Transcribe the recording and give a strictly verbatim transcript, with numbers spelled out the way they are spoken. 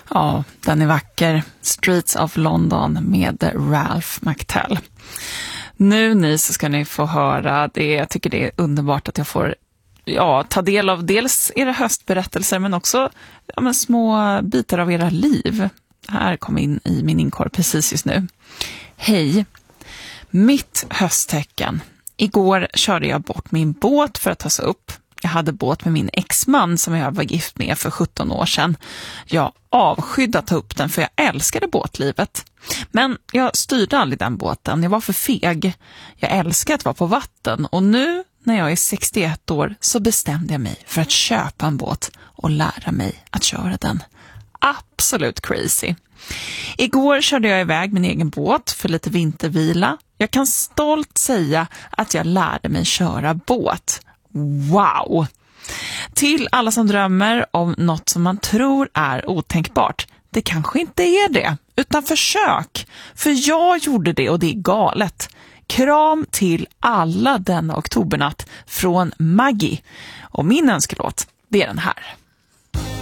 Ja, den är vacker. Streets of London med Ralph McTell. Nu ni så ska ni få höra det. Jag tycker det är underbart att jag får ja, ta del av dels era höstberättelser men också ja, men små bitar av era liv. Här kom in i min inkorg precis just nu. Hej, mitt hösttecken. Igår körde jag bort min båt för att tas upp. Jag hade båt med min exman som jag var gift med för sjutton år sedan. Jag avskydde att ta upp den för jag älskade båtlivet. Men jag styrde aldrig den båten, jag var för feg. Jag älskar att vara på vatten och nu när jag är sextioett år så bestämde jag mig för att köpa en båt och lära mig att köra den. Absolut crazy. Igår körde jag iväg min egen båt för lite vintervila. Jag kan stolt säga att jag lärde mig köra båt. Wow! Till alla som drömmer om något som man tror är otänkbart. Det kanske inte är det, utan försök. För jag gjorde det och det är galet. Kram till alla denna oktobernatt från Maggie. Och min önskelåt, det är den här.